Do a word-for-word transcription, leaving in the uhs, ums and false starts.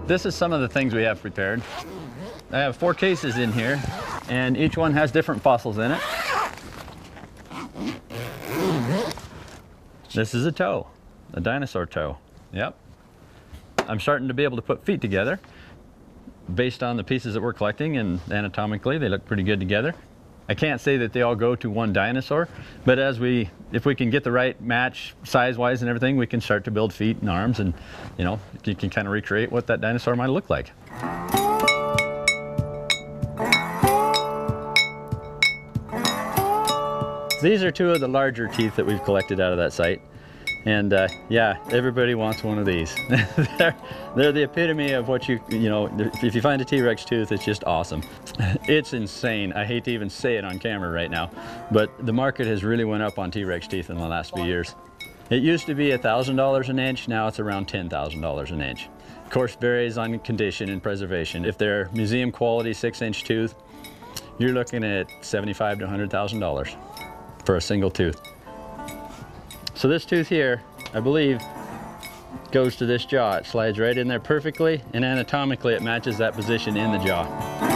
this is some of the things we have prepared. I have four cases in here, and each one has different fossils in it. This is a toe, a dinosaur toe. Yep. I'm starting to be able to put feet together based on the pieces that we're collecting, and anatomically they look pretty good together. I can't say that they all go to one dinosaur, but as we, if we can get the right match size-wise and everything, we can start to build feet and arms, and you know, you can kind of recreate what that dinosaur might look like. These are two of the larger teeth that we've collected out of that site. And uh, yeah, everybody wants one of these. they're, they're the epitome of what you, you know, if you find a T-Rex tooth, it's just awesome. It's insane. I hate to even say it on camera right now, but the market has really went up on T-Rex teeth in the last few years. It used to be one thousand dollars an inch, now it's around ten thousand dollars an inch. Of course, varies on condition and preservation. If they're museum quality six inch tooth, you're looking at seventy-five to one hundred thousand dollars for a single tooth. So this tooth here, I believe, goes to this jaw. It slides right in there perfectly, and anatomically it matches that position in the jaw.